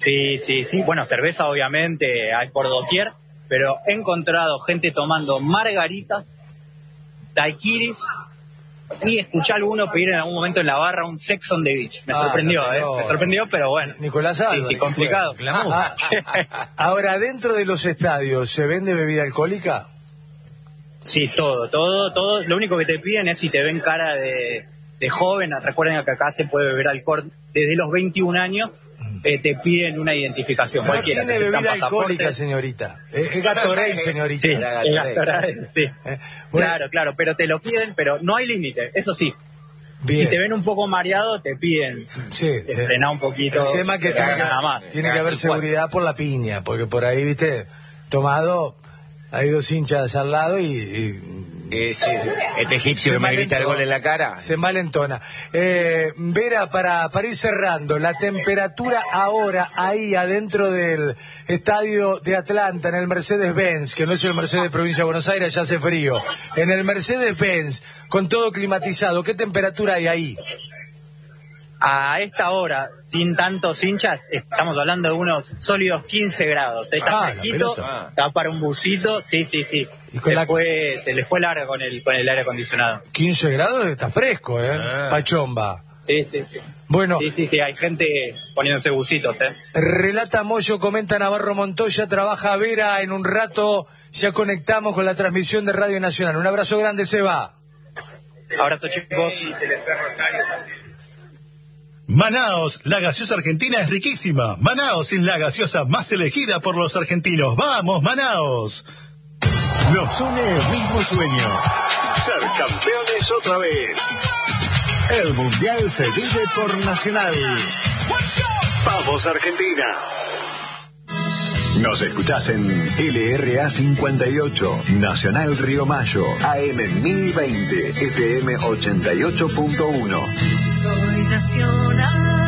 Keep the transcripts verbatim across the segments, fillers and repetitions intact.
Sí, sí, sí. Bueno, cerveza obviamente hay por doquier, pero he encontrado gente tomando margaritas, daiquiris, y escuché a alguno pedir en algún momento en la barra un Sex on the Beach. Me ah, sorprendió, no, ¿eh? no. Me sorprendió, pero bueno. Nicolás Álvarez. Sí, sí, complicado. Ah, ahora, dentro de los estadios, ¿se vende bebida alcohólica? Sí, todo, todo, todo. Lo único que te piden es si te ven cara de, de joven. Recuerden que acá se puede beber alcohol desde los veintiún años. Eh, te piden una identificación. No cualquiera. tiene bebida alcohólica, señorita. Es, es Gatorade, señorita. Sí, es Gatorade, sí. Eh, bueno. Claro, claro, pero te lo piden, pero no hay límite, eso sí. Bien. Si te ven un poco mareado, te piden sí, te frená un poquito. El tema que tiene que, nada más. tiene que haber seguridad por la piña, porque por ahí, viste, tomado, hay dos hinchas al lado y... y Eh, sí, este egipcio que me grita el gol en la cara. Se malentona. Eh, Vera, para, para ir cerrando, la temperatura ahora ahí adentro del estadio de Atlanta, en el Mercedes-Benz, que no es el Mercedes Provincia de Buenos Aires, ya hace frío. En el Mercedes-Benz, con todo climatizado, ¿qué temperatura hay ahí? A esta hora, sin tantos hinchas, estamos hablando de unos sólidos quince grados. Está ah, fresquito, está para un busito, sí, sí, sí. Se, la... fue, se le fue larga con el, con el aire acondicionado. quince grados está fresco, ¿eh? Ah. Pachomba. Sí, sí, sí. Bueno. Sí, sí, sí, hay gente poniéndose busitos, ¿eh? Relata Moyo, comenta Navarro Montoya, trabaja Vera en un rato, ya conectamos con la transmisión de Radio Nacional. Un abrazo grande, Seba. Abrazo, chicos. Manaos, la gaseosa argentina es riquísima. Manaos es la gaseosa más elegida por los argentinos. ¡Vamos, Manaos! Nos une el mismo sueño. Ser campeones otra vez. El Mundial se vive por Nacional. ¡Vamos, Argentina! Nos escuchás en L R A cincuenta y ocho, Nacional Río Mayo, A M mil veinte, F M ochenta y ocho punto uno. Soy Nacional.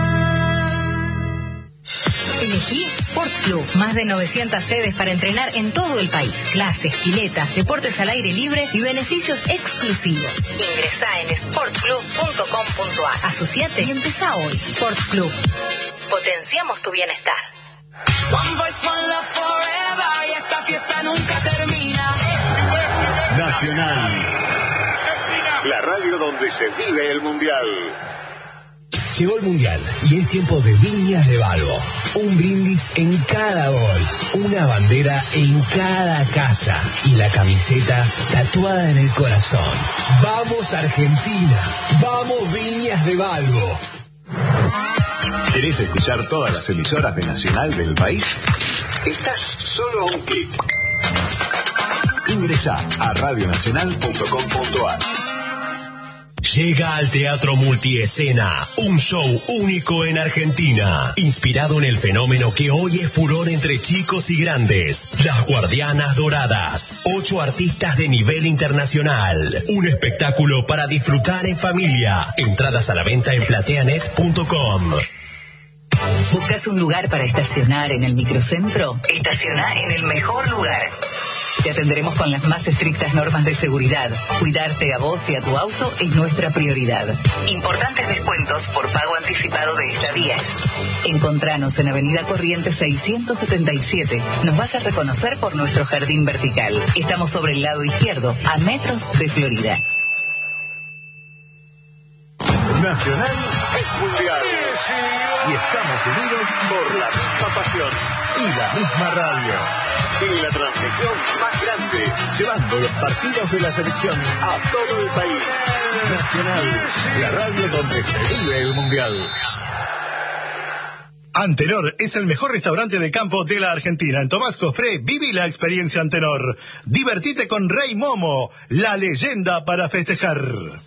Elegí Sport Club. Más de novecientas sedes para entrenar en todo el país. Clases, piletas, deportes al aire libre y beneficios exclusivos. Ingresá en sport club punto com punto a r. Asociate y empezá hoy. Sport Club. Potenciamos tu bienestar. One voice, one love forever. Y esta fiesta nunca termina. Nacional. La radio donde se vive el Mundial. Llegó el Mundial y es tiempo de Viñas de Balbo. Un brindis en cada gol, una bandera en cada casa y la camiseta tatuada en el corazón. ¡Vamos Argentina! ¡Vamos Viñas de Balbo! ¿Querés escuchar todas las emisoras de Nacional del país? Estás solo a un clic. Ingresá a radio nacional punto com punto a r. Llega al Teatro Multiescena, un show único en Argentina, inspirado en el fenómeno que hoy es furor entre chicos y grandes, Las Guardianas Doradas, ocho artistas de nivel internacional, un espectáculo para disfrutar en familia, entradas a la venta en plateanet punto com. ¿Buscas un lugar para estacionar en el microcentro? Estaciona en el mejor lugar. Te atenderemos con las más estrictas normas de seguridad. Cuidarte a vos y a tu auto es nuestra prioridad. Importantes descuentos por pago anticipado de estadías. Encontranos en Avenida Corrientes seiscientos setenta y siete. Nos vas a reconocer por nuestro jardín vertical. Estamos sobre el lado izquierdo, a metros de Florida. Nacional es mundial. Y estamos unidos por la misma pasión y la misma radio. En la transmisión más grande, llevando los partidos de la selección a todo el país. Nacional, la radio donde se vive el mundial. Antenor es el mejor restaurante de campo de la Argentina. En Tomás Cofré, viví la experiencia Antenor. Divertite con Rey Momo, la leyenda para festejar.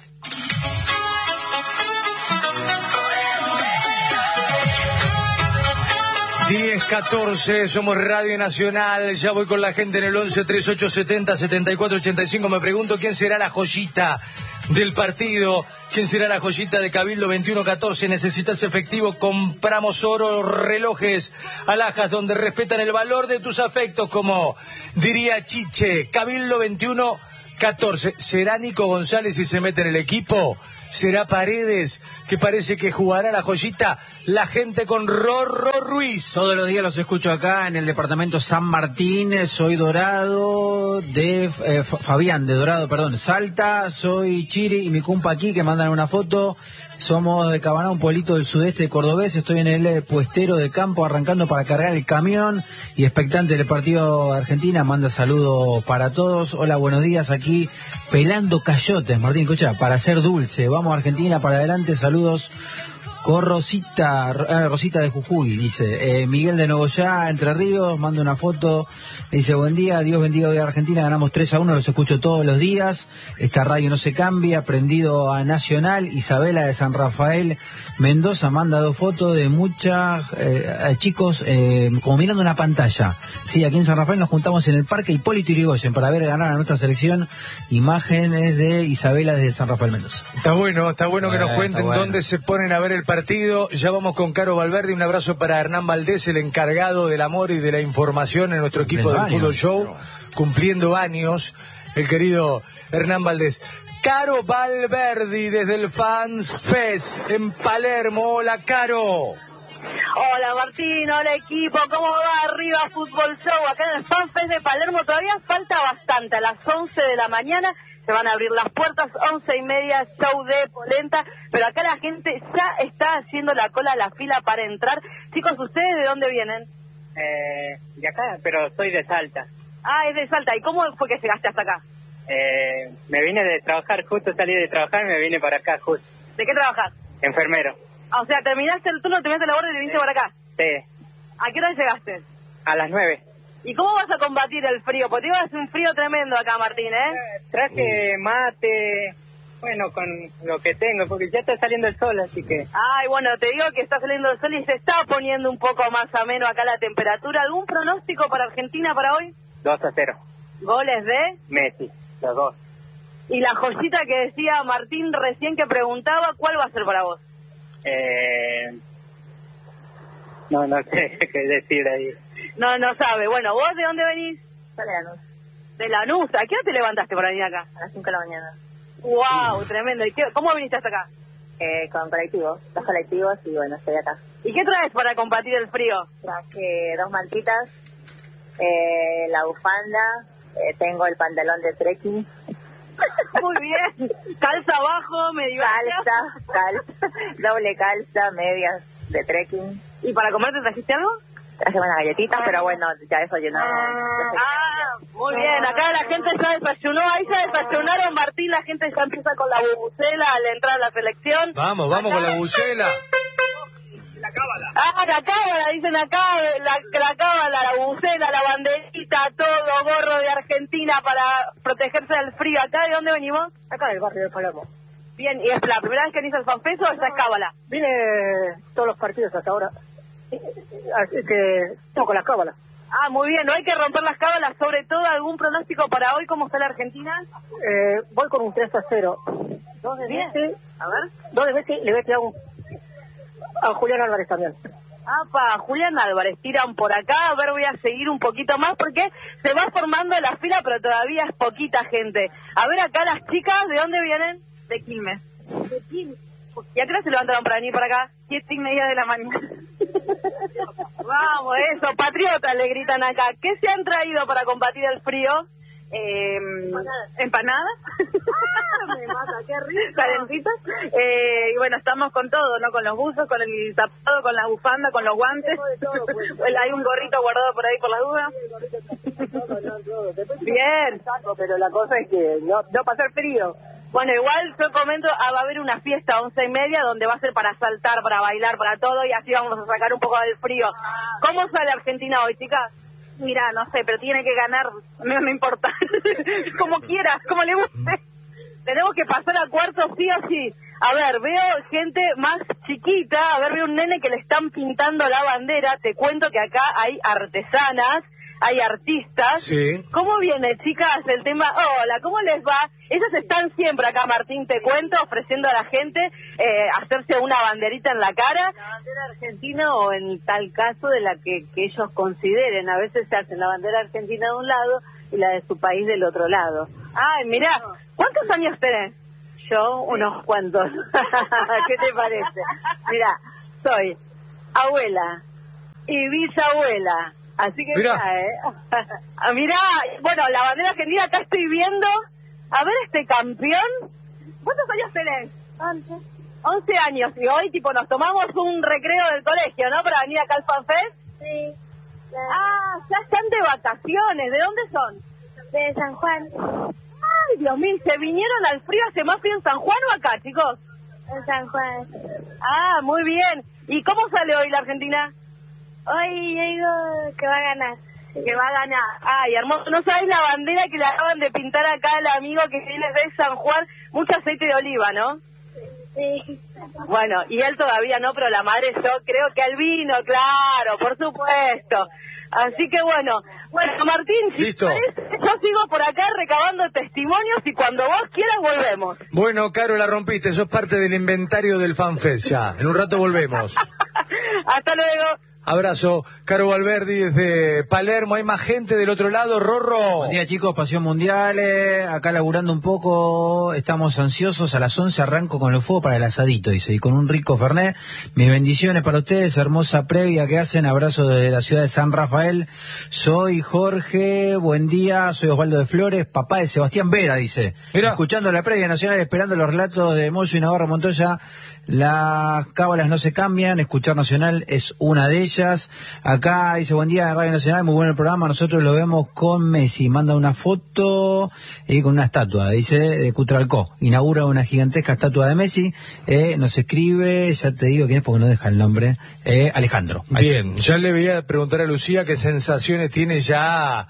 diez catorce, somos Radio Nacional, ya voy con la gente en el once treinta y ocho setenta setenta y cuatro ochenta y cinco, me pregunto quién será la joyita del partido, quién será la joyita de Cabildo veintiuno catorce, necesitas efectivo, compramos oro, relojes, alhajas donde respetan el valor de tus afectos, como diría Chiche. Cabildo veintiuno catorce, ¿será Nico González si se mete en el equipo? ¿Será Paredes, que parece que jugará la joyita? La gente con Rorro Ruiz. Todos los días los escucho acá en el departamento San Martín. Soy Dorado de eh, Fabián de Dorado, perdón, Salta. Soy Chiri y mi compa aquí que mandan una foto. Somos de Cabaná, un pueblito del sudeste cordobés. Estoy en el puestero de campo arrancando para cargar el camión y expectante del partido de Argentina. Manda saludos para todos. Hola, buenos días. Aquí pelando cayotes, Martín, escucha, para ser dulce. Vamos Argentina para adelante. Saludos. Con Rosita, eh, Rosita de Jujuy, dice. Eh, Miguel de Nogoyá, Entre Ríos, manda una foto. Dice, buen día, Dios bendiga hoy a Argentina, ganamos tres a uno, los escucho todos los días. Esta radio no se cambia, prendido a Nacional. Isabela de San Rafael Mendoza manda dos fotos de muchas eh, chicos eh, como mirando una pantalla. Sí, aquí en San Rafael nos juntamos en el Parque Hipólito Yrigoyen para ver ganar a nuestra selección. Imágenes de Isabela de San Rafael Mendoza. Está bueno, está bueno que eh, nos cuenten bueno. dónde se ponen a ver el partido. Ya vamos con Caro Valverde. Un abrazo para Hernán Valdés, el encargado del amor y de la información en nuestro equipo del Fútbol Show, cumpliendo años, el querido Hernán Valdés. Caro Valverde desde el Fans Fest en Palermo. Hola, Caro. Hola Martín, hola equipo, ¿cómo va? Arriba Fútbol Show, acá en el Fan Fest de Palermo. Todavía falta bastante, a las once de la mañana se van a abrir las puertas, once y media, show de polenta, pero acá la gente ya está haciendo la cola, la fila para entrar. Chicos, ¿ustedes de dónde vienen? Eh, de acá, pero soy de Salta. Ah, es de Salta, ¿y cómo fue que llegaste hasta acá? Eh, me vine de trabajar, justo salí de trabajar y me vine para acá justo. ¿De qué trabajas? Enfermero. Ah, o sea, terminaste el turno, terminaste la hora y viniste Sí. para acá. Sí, ¿A qué hora llegaste? a las nueve. ¿Y cómo vas a combatir el frío? Porque te hace un frío tremendo acá, Martín, ¿eh? Traje mate, bueno, con lo que tengo, porque ya está saliendo el sol, así que... Ay, bueno, te digo que está saliendo el sol y se está poniendo un poco más ameno acá la temperatura. ¿Algún pronóstico para Argentina para hoy? dos a cero. ¿Goles de? Messi, los dos. Y la joyita que decía Martín recién que preguntaba, ¿cuál va a ser para vos? Eh... No, no sé qué decir ahí. No, no sabe. Bueno, ¿vos de dónde venís? De Lanús. De Lanús. ¿A qué hora te levantaste para venir acá? A las cinco de la mañana. ¡Wow! Tremendo. ¿Y qué, cómo viniste hasta acá? Eh, con colectivos, dos colectivos y bueno, estoy acá. ¿Y qué traes para combatir el frío? Traje dos mantitas, eh, la bufanda, eh, tengo el pantalón de trekking. Muy bien. Calza abajo, medio Calza, calza, doble calza, medias de trekking. ¿Y para comer te trajiste algo? Traje unas galletitas, pero bueno, ya eso llenó. Ah, muy bien. Acá la gente ya desayunó. Ahí ya desayunaron, Martín. La gente ya empieza con la bubucela al entrar a la selección. Vamos, vamos acá... con la bucela. La cábala. Ah, la cábala, dicen acá. La, la cábala, la bubucela, la banderita, todo, gorro de Argentina para protegerse del frío. ¿Acá de dónde venimos? Acá del barrio de Palermo. Bien, ¿y es la primera vez que venís al FanFest o esta es cábala? Vine todos los partidos hasta ahora. Así que estamos con las cábalas. Ah, muy bien, no hay que romper las cábalas, sobre todo algún pronóstico para hoy, ¿cómo está la Argentina? Eh, voy con un tres a cero. Dos de Bien. Messi, A ver. dos de Messi, le voy a tirar un, a Julián Álvarez también. Apa, Julián Álvarez, tiran por acá, a ver, voy a seguir un poquito más porque se va formando la fila, pero todavía es poquita gente. A ver acá las chicas, ¿de dónde vienen? De Quilmes. De Quilmes. ¿Y a qué hora se levantaron para venir para acá? Siete y media de la mañana. Vamos, eso, patriotas le gritan acá. ¿Qué se han traído para combatir el frío? Eh, empanadas. Ah, me mata, qué rico. Calentitas. Eh, y bueno, estamos con todo, ¿no? Con los buzos, con el tapado, con la bufanda, con los guantes. Todo, pues. Hay un gorrito guardado por ahí por las dudas. Bien. Pero la cosa es que no, no pasar frío. Bueno, igual yo comento, ah, va a haber una fiesta a once y media donde va a ser para saltar, para bailar, para todo, y así vamos a sacar un poco del frío. ¿Cómo sale Argentina hoy, chicas? Mira, no sé, pero tiene que ganar, no me importa, como quieras, como le guste. Tenemos que pasar a cuartos sí o sí. A ver, veo gente más chiquita, a ver, veo un nene que le están pintando la bandera. Te cuento que acá hay artesanas, hay artistas. Sí. ¿Cómo viene, chicas, el tema? Hola, ¿cómo les va? Ellas están siempre acá, Martín, te cuento, ofreciendo a la gente eh, hacerse una banderita en la cara. La bandera argentina o en tal caso de la que, que ellos consideren. A veces se hacen la bandera argentina de un lado y la de su país del otro lado. Ay, mirá, ¿cuántos años tenés? Yo, unos cuantos. ¿Qué te parece? Mira, soy abuela y bisabuela. Así que mirá, mirá, ¿eh? Mirá, bueno, la bandera argentina acá estoy viendo. A ver este campeón. ¿Cuántos años tenés? Once. Once años. Y hoy, tipo, nos tomamos un recreo del colegio, ¿no? Para venir acá al FanFest. Sí. Ah, ya están de vacaciones. ¿De dónde son? De San Juan. Ay, Dios mío, ¿se vinieron al frío? ¿Hace más frío en San Juan o acá, chicos? En San Juan. Ah, muy bien. ¿Y cómo sale hoy la Argentina? Hoy yo digo que va a ganar. Que va a ganar. Ay, hermoso. ¿No sabés la bandera que le acaban de pintar acá al amigo que viene de San Juan? Mucho aceite de oliva, ¿no? Sí. Bueno, y él todavía no, pero la madre yo creo que al vino, claro, por supuesto. Así que bueno, bueno, Martín, si listo. Parece, yo sigo por acá recabando testimonios y cuando vos quieras volvemos. Bueno, Caro, la rompiste, sos parte del inventario del FanFest ya. En un rato volvemos. Hasta luego. Abrazo, Caro Valverdi desde Palermo. ¿Hay más gente del otro lado, Rorro? Buen día, chicos, Pasión Mundial, eh, acá laburando un poco, estamos ansiosos, a las once arranco con el fuego para el asadito, dice, y con un rico fernet. Mis bendiciones para ustedes, hermosa previa que hacen, abrazo desde la ciudad de San Rafael. Soy Jorge, buen día, soy Osvaldo de Flores, papá de Sebastián Vera, dice. Mirá. Escuchando la previa nacional, esperando los relatos de Moyo y Navarro Montoya. Las cábalas no se cambian, escuchar Nacional es una de ellas. Acá dice, buen día, Radio Nacional, muy bueno el programa, nosotros lo vemos con Messi. Manda una foto y eh, con una estatua, dice, de Cutralcó. Inaugura una gigantesca estatua de Messi. Eh, nos escribe, ya te digo quién es porque no deja el nombre, eh, Alejandro. Ahí. Bien, ya le voy a preguntar a Lucía qué sensaciones tiene ya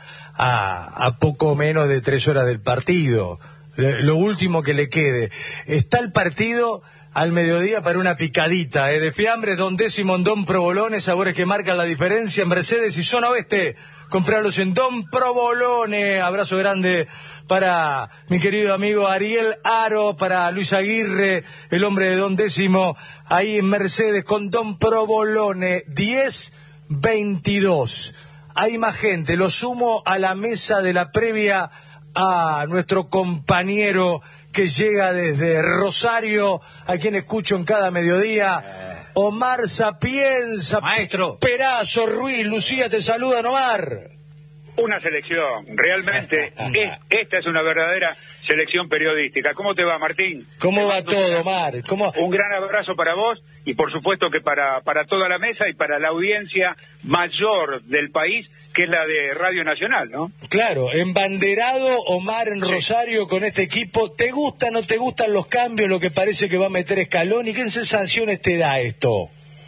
a, a poco menos de tres horas del partido. Lo último que le quede. Está el partido al mediodía para una picadita, ¿eh? De fiambre, Don Décimo en Don Provolone, sabores que marcan la diferencia en Mercedes y Zona Oeste. Comprarlos en Don Provolone. Abrazo grande para mi querido amigo Ariel Aro, para Luis Aguirre, el hombre de Don Décimo, ahí en Mercedes con Don Provolone, diez veintidós. Hay más gente, lo sumo a la mesa de la previa a nuestro compañero que llega desde Rosario, a quien escucho en cada mediodía, Omar Sapienza, maestro Perazo, Ruiz, Lucía, te saludan, Omar. Una selección, realmente, es, esta es una verdadera selección periodística. ¿Cómo te va, Martín? ¿Cómo va todo, Omar? ¿Cómo? Un gran abrazo para vos y por supuesto que para, para toda la mesa y para la audiencia mayor del país, que es la de Radio Nacional, ¿no? Claro, embanderado Omar en Rosario con este equipo. ¿Te gustan o no te gustan los cambios, lo que parece que va a meter Scaloni? ¿Qué sensaciones te da esto?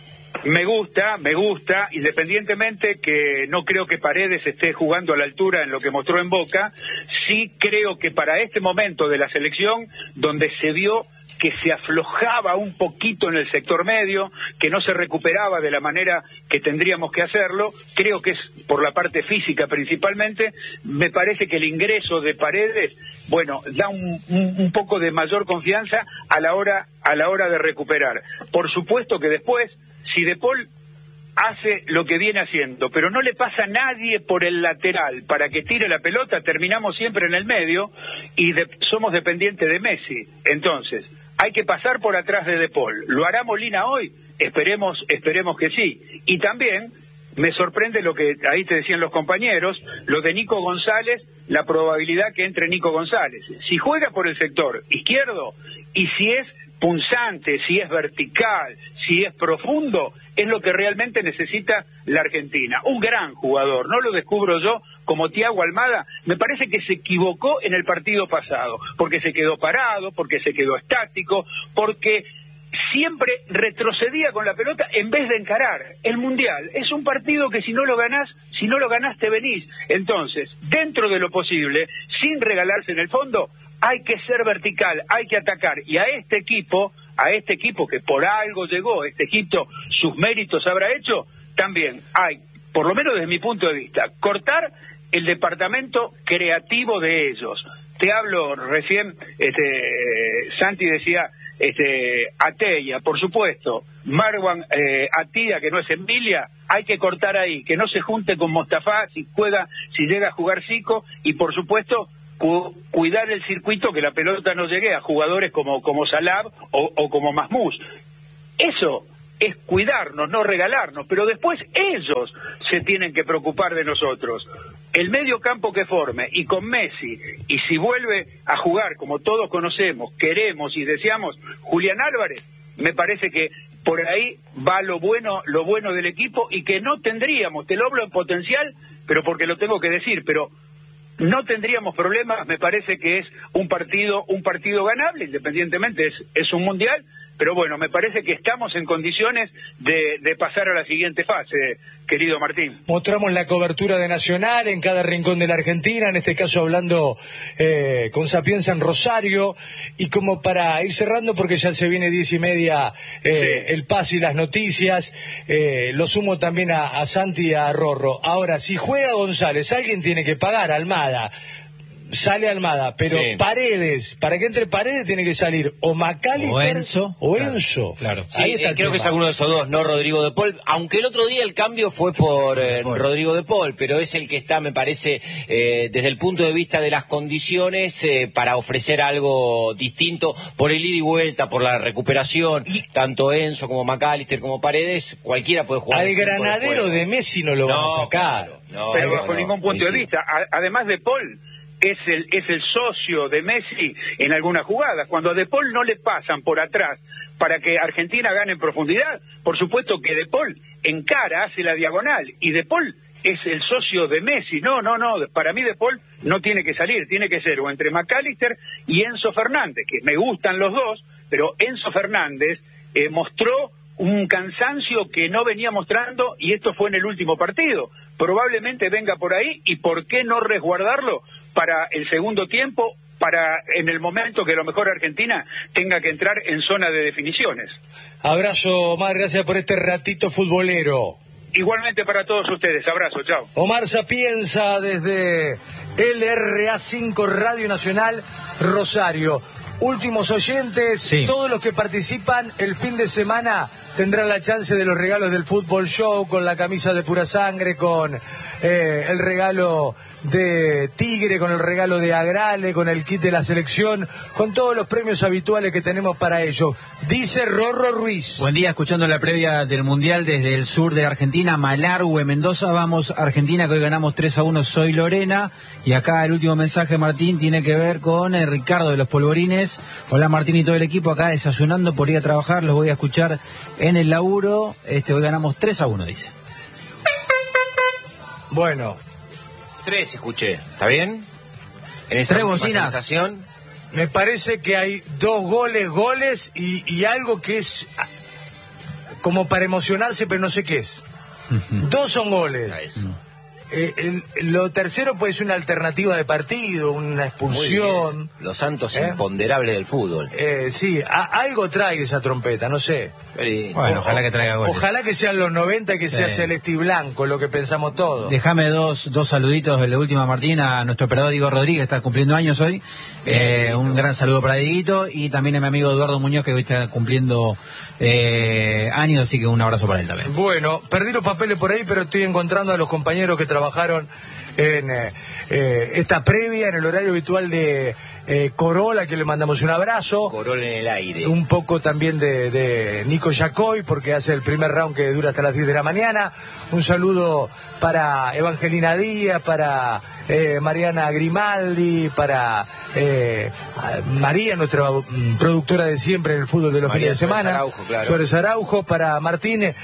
Me gusta, me gusta, independientemente que no creo que Paredes esté jugando a la altura en lo que mostró en Boca, sí creo que para este momento de la selección, donde se vio que se aflojaba un poquito en el sector medio, que no se recuperaba de la manera que tendríamos que hacerlo, creo que es por la parte física principalmente, me parece que el ingreso de Paredes, bueno, da un, un, un poco de mayor confianza a la hora, a la hora de recuperar. Por supuesto que después, si De Paul hace lo que viene haciendo, pero no le pasa a nadie por el lateral para que tire la pelota, terminamos siempre en el medio y de, somos dependientes de Messi. Entonces, hay que pasar por atrás de De Paul. ¿Lo hará Molina hoy? Esperemos, esperemos que sí. Y también me sorprende lo que ahí te decían los compañeros, lo de Nico González, la probabilidad que entre Nico González. Si juega por el sector izquierdo y si es punzante, si es vertical, si es profundo, es lo que realmente necesita la Argentina. Un gran jugador, no lo descubro yo, como Thiago Almada, me parece que se equivocó en el partido pasado, porque se quedó parado, porque se quedó estático, porque siempre retrocedía con la pelota en vez de encarar. El Mundial es un partido que si no lo ganás, si no lo ganás te venís. Entonces, dentro de lo posible, sin regalarse en el fondo, hay que ser vertical, hay que atacar. Y a este equipo, a este equipo que por algo llegó, este Egipto sus méritos habrá hecho, también hay, por lo menos desde mi punto de vista, cortar el departamento creativo de ellos. Te hablo recién, este, Santi decía, este, Atella, por supuesto, Marwan eh, Atilla, que no es Emilia, hay que cortar ahí, que no se junte con Mostafa si pueda, si llega a jugar Zico, y por supuesto cu cuidar el circuito, que la pelota no llegue a jugadores como, como Salab o, o como Mahmoud. Eso es cuidarnos, no regalarnos, pero después ellos se tienen que preocupar de nosotros. El medio campo que forme, y con Messi, y si vuelve a jugar como todos conocemos, queremos y deseamos, Julián Álvarez, me parece que por ahí va lo bueno, lo bueno del equipo, y que no tendríamos, te lo hablo en potencial, pero porque lo tengo que decir, pero no tendríamos problemas. Me parece que es un partido, un partido ganable, independientemente es, es un mundial. Pero bueno, me parece que estamos en condiciones de, de pasar a la siguiente fase, querido Martín. Mostramos la cobertura de Nacional en cada rincón de la Argentina, en este caso hablando eh, con Sapienza en Rosario, y como para ir cerrando, porque ya se viene diez y media eh, sí. el pase y las noticias, eh, lo sumo también a, a Santi y a Rorro. Ahora, si juega González, alguien tiene que pagar, Almada. Sale Almada, pero sí. Paredes, para que entre Paredes tiene que salir o McAllister o Enzo. O Enzo. Claro. Sí, Ahí está eh, creo tema. que es alguno de esos dos, no Rodrigo de Paul, aunque el otro día el cambio fue por eh, Rodrigo de Paul, pero es el que está, me parece, eh, desde el punto de vista de las condiciones, eh, para ofrecer algo distinto, por el ida y vuelta, por la recuperación, tanto Enzo como McAllister como Paredes, cualquiera puede jugar. Al Granadero de Messi no lo no, van a sacar. Claro, no, pero bajo no, ningún punto no, de sí. vista, a, además de Paul, es el es el socio de Messi en algunas jugadas. Cuando a De Paul no le pasan por atrás para que Argentina gane en profundidad, por supuesto que De Paul encara, hace la diagonal, y De Paul es el socio de Messi. No, no, no, para mí De Paul no tiene que salir, tiene que ser o entre McAllister y Enzo Fernández, que me gustan los dos, pero Enzo Fernández eh, mostró un cansancio que no venía mostrando, y esto fue en el último partido. Probablemente venga por ahí, y ¿por qué no resguardarlo para el segundo tiempo, para en el momento que a lo mejor Argentina tenga que entrar en zona de definiciones? Abrazo, Omar, gracias por este ratito futbolero. Igualmente para todos ustedes, abrazo, chao. Omar Sapienza desde L R A cinco Radio Nacional Rosario. Últimos oyentes, sí. Todos los que participan el fin de semana tendrán la chance de los regalos del Fútbol Show, con la camisa de Pura Sangre, con eh, el regalo de Tigre, con el regalo de Agrale, con el kit de la selección, con todos los premios habituales que tenemos para ellos. Dice Rorro Ruiz. Buen día, escuchando la previa del Mundial desde el sur de Argentina, Malargüe, Mendoza. Vamos Argentina, que hoy ganamos tres a uno, soy Lorena. Y acá el último mensaje, Martín, tiene que ver con el Ricardo de los Polvorines. Hola Martín y todo el equipo, acá desayunando por ir a trabajar, los voy a escuchar en el laburo. Este, hoy ganamos tres a uno, dice. Bueno. Tres escuché, ¿está bien? En esa tres bocinas. Sensación. Me parece que hay dos goles, goles y, y algo que es como para emocionarse, pero no sé qué es. Dos son goles. Eh, el, lo tercero puede ser una alternativa de partido, una expulsión. Los santos ¿Eh? imponderables del fútbol. Eh, sí, a, algo trae esa trompeta, no sé. Bueno, o, ojalá que traiga goles. Ojalá que sean los noventa, que sí. sea celeste y blanco, lo que pensamos todos. Déjame dos, dos saluditos de la última, Martín, a nuestro operador Diego Rodríguez, está cumpliendo años hoy. Eh, un gran saludo para Dieguito, y también a mi amigo Eduardo Muñoz, que hoy está cumpliendo eh, años, así que un abrazo para él también. Bueno, perdí los papeles por ahí, pero estoy encontrando a los compañeros que trabajaron en eh, eh, esta previa, en el horario habitual de eh, Corolla, que le mandamos un abrazo. Corolla en el aire. Un poco también de, de Nico Yacoy, porque hace el primer round que dura hasta las diez de la mañana. Un saludo para Evangelina Díaz, para eh, Mariana Grimaldi, para eh, María, nuestra productora de siempre en el fútbol de los fines de semana. Suárez Araujo, claro. Suárez Araujo, para Martínez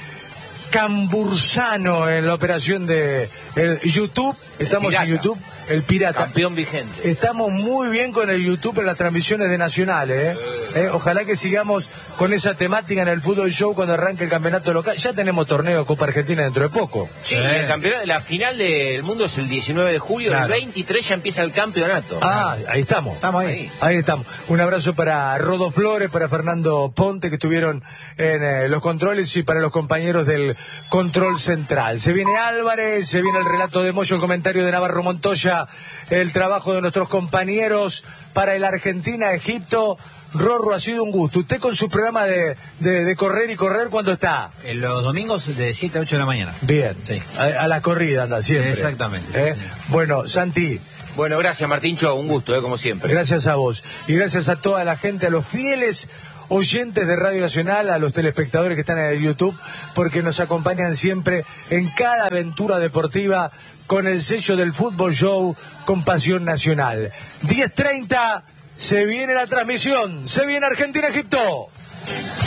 Cambursano en la operación de el YouTube. Estamos en YouTube, el Pirata. Campeón vigente. Estamos muy bien con el YouTube en las transmisiones de Nacionales. ¿eh? Eh, ojalá que sigamos con esa temática en el Fútbol Show cuando arranque el campeonato local. Ya tenemos torneo de Copa Argentina dentro de poco. Sí, eh. el campeonato, la final del mundo es el diecinueve de julio, claro. El veintitrés ya empieza el campeonato. Ah, ahí estamos. Estamos ahí. Ahí, ahí estamos. Un abrazo para Rodo Flores, para Fernando Ponte, que estuvieron en eh, los controles, y para los compañeros del control central. Se viene Álvarez, se viene el relato de Moyo, el comentario de Navarro Montoya, el trabajo de nuestros compañeros para el Argentina-Egipto. Rorro, ha sido un gusto. Usted con su programa de, de, de correr y correr, ¿cuándo está? En los domingos de siete a ocho de la mañana. Bien, sí. a, a la corrida anda siempre. Exactamente. ¿Eh? Sí, bueno, Santi, Bueno, gracias Martincho, un gusto, eh, como siempre. Gracias a vos. Y gracias a toda la gente, a los fieles oyentes de Radio Nacional, a los telespectadores que están en el YouTube, porque nos acompañan siempre en cada aventura deportiva con el sello del Fútbol Show con Pasión Nacional. diez treinta, se viene la transmisión, se viene Argentina-Egipto.